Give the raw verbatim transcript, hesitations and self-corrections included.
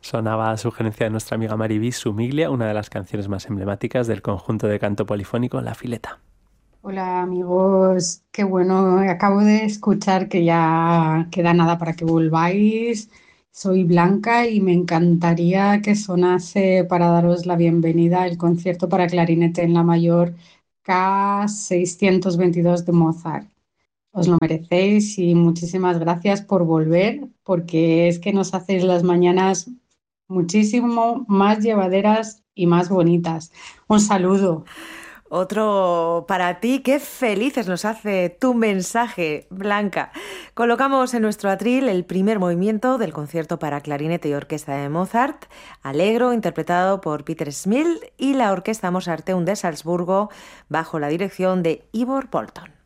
Sonaba a sugerencia de nuestra amiga Mariby Sumiglia, una de las canciones más emblemáticas del conjunto de canto polifónico La Fileta. Hola amigos, qué bueno, acabo de escuchar que ya queda nada para que volváis. Soy Blanca y me encantaría que sonase para daros la bienvenida el concierto para clarinete en la mayor K seiscientos veintidós de Mozart. Os lo merecéis y muchísimas gracias por volver, porque es que nos hacéis las mañanas muchísimo más llevaderas y más bonitas. Un saludo. Otro para ti, qué felices nos hace tu mensaje, Blanca. Colocamos en nuestro atril el primer movimiento del concierto para clarinete y orquesta de Mozart, Allegro, interpretado por Peter Schmidt y la Orquesta Mozarteum de Salzburgo, bajo la dirección de Ivor Bolton.